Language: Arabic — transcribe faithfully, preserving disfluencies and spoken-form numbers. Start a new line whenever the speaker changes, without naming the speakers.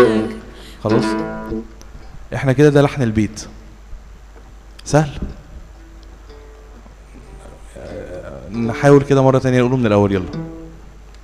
خلاص احنا كده ده لحن البيت سهل. نحاول كده مرة تانية نقوله من الأول. يلا